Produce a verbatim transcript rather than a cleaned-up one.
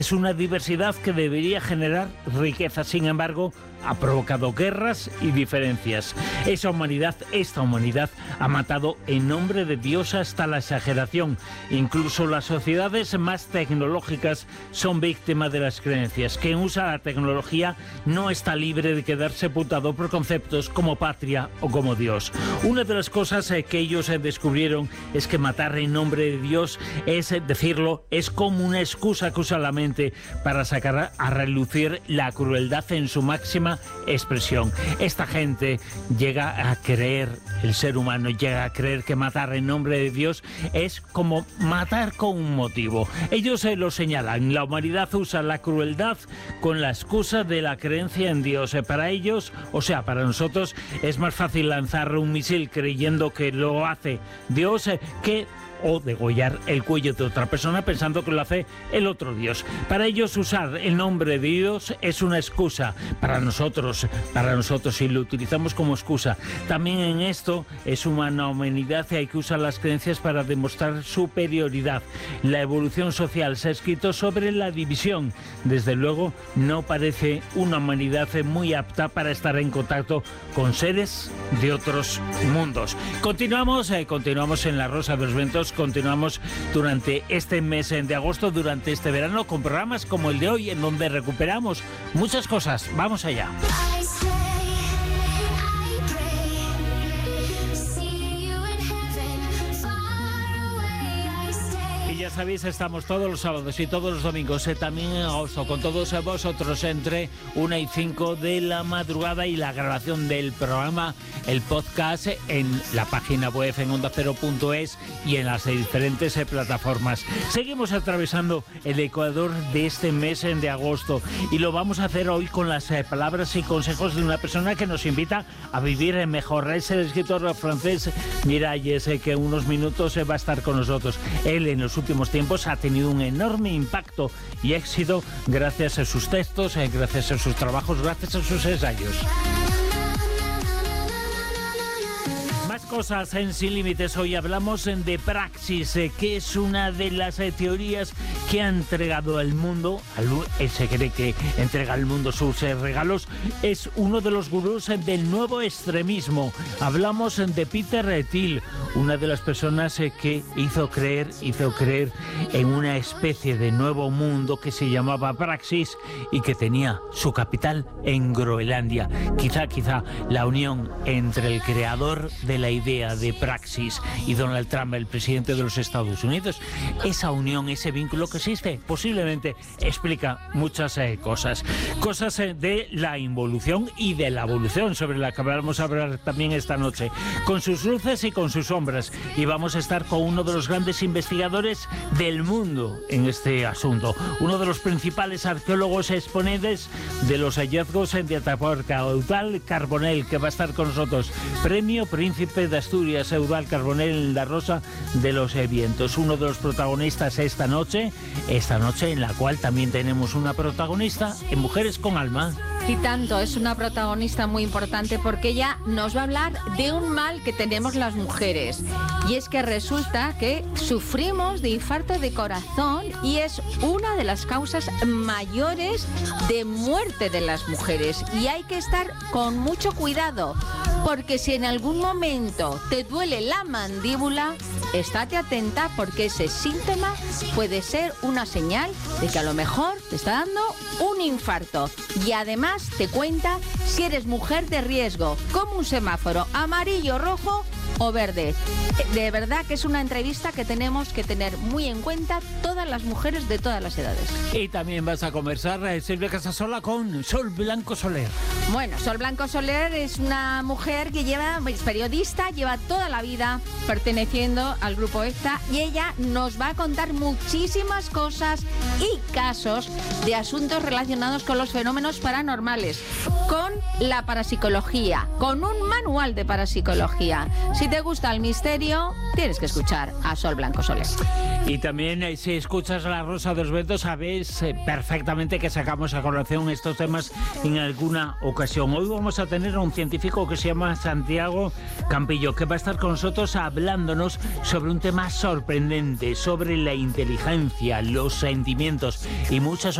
Es una diversidad que debería generar riqueza, sin embargo, ha provocado guerras y diferencias. Esa humanidad, esta humanidad, ha matado en nombre de Dios hasta la exageración. Incluso las sociedades más tecnológicas son víctimas de las creencias. Quien usa la tecnología no está libre de quedar sepultado por conceptos como patria o como Dios. Una de las cosas que ellos descubrieron es que matar en nombre de Dios, es decirlo, es como una excusa que usa la mente para sacar a relucir la crueldad en su máxima expresión. Esta gente llega a creer, el ser humano llega a creer que matar en nombre de Dios es como matar con un motivo. Ellos se lo señalan, la humanidad usa la crueldad con la excusa de la creencia en Dios. Para ellos, o sea, para nosotros, es más fácil lanzar un misil creyendo que lo hace Dios que o degollar el cuello de otra persona pensando que lo hace el otro Dios. Para ellos usar el nombre de Dios es una excusa. Para nosotros, para nosotros si lo utilizamos como excusa, también en esto es una humanidad y hay que usar las creencias para demostrar superioridad. La evolución social se ha escrito sobre la división. Desde luego no parece una humanidad muy apta para estar en contacto con seres de otros mundos. Continuamos, eh, continuamos en La Rosa de los Vientos. Continuamos durante este mes de agosto, durante este verano, con programas como el de hoy, en donde recuperamos muchas cosas. Vamos allá. Ya sabéis, estamos todos los sábados y todos los domingos, eh, también en agosto, con todos vosotros entre una y cinco de la madrugada, y la grabación del programa, el podcast, en la página web en onda cero punto es y en las diferentes eh, plataformas. Seguimos atravesando el Ecuador de este mes de agosto y lo vamos a hacer hoy con las eh, palabras y consejos de una persona que nos invita a vivir mejor. Es el escritor francés Miralles, eh, que en unos minutos eh, va a estar con nosotros. Él en los últimos tiempos ha tenido un enorme impacto y éxito gracias a sus textos, gracias a sus trabajos, gracias a sus ensayos. Más cosas en Sin Límites. Hoy hablamos de Praxis, que es una de las teorías que ha entregado al mundo, él se cree que entrega al mundo sus regalos, es uno de los gurús del nuevo extremismo. Hablamos de Peter Thiel, una de las personas que hizo creer, hizo creer en una especie de nuevo mundo que se llamaba Praxis y que tenía su capital en Groenlandia. Quizá, quizá la unión entre el creador de la idea de Praxis y Donald Trump, el presidente de los Estados Unidos, esa unión, ese vínculo que existe, posiblemente explica muchas eh, cosas. Cosas eh, de la involución y de la evolución, sobre la que vamos a hablar también esta noche, con sus luces y con sus sombras. Y vamos a estar con uno de los grandes investigadores del mundo en este asunto, uno de los principales arqueólogos exponentes de los hallazgos de Atapuerca, Eudald Carbonell, que va a estar con nosotros. Premio Príncipe de Asturias, Eudald Carbonell, la Rosa de los Vientos, uno de los protagonistas esta noche, esta noche en la cual también tenemos una protagonista en Mujeres con Alma. Y tanto, es una protagonista muy importante porque ella nos va a hablar de un mal que tenemos las mujeres. Y es que resulta que sufrimos de infarto de corazón y es una de las causas mayores de muerte de las mujeres. Y hay que estar con mucho cuidado, porque si en algún momento te duele la mandíbula, estate atenta, porque ese síntoma puede ser una señal de que a lo mejor te está dando un infarto. Y además te cuenta si eres mujer de riesgo, como un semáforo amarillo, rojo o verde. De verdad que es una entrevista que tenemos que tener muy en cuenta todas las mujeres de todas las edades. Y también vas a conversar, eh, Silvia Casasola, con Sol Blanco Soler. Bueno, Sol Blanco Soler es una mujer que lleva, es periodista, lleva toda la vida perteneciendo al grupo ECTA, y ella nos va a contar muchísimas cosas y casos de asuntos relacionados con los fenómenos paranormales, con la parapsicología, con un manual de parapsicología. Si te gusta el misterio, tienes que escuchar a Sol Blanco Soler. Y también eh, si escuchas La Rosa de los Vientos sabes eh, perfectamente que sacamos a colación estos temas en alguna ocasión. Hoy vamos a tener a un científico que se llama Santiago Campillo, que va a estar con nosotros hablándonos sobre un tema sorprendente, sobre la inteligencia, los sentimientos y muchas